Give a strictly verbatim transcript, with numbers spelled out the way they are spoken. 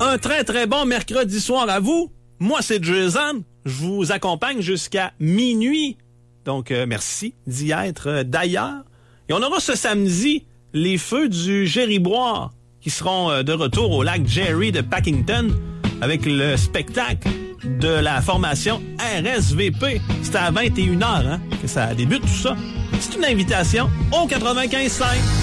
Un très très bon mercredi soir à vous. Moi c'est Jason. Je vous accompagne jusqu'à minuit. Donc euh, merci d'y être euh, d'ailleurs. Et on aura ce samedi les feux du Gériboire qui seront euh, de retour au lac Jerry de Packington avec le spectacle de la formation R S V P. C'est à vingt et une heures hein, que ça débute tout ça. C'est une invitation au quatre-vingt-quinze cinq.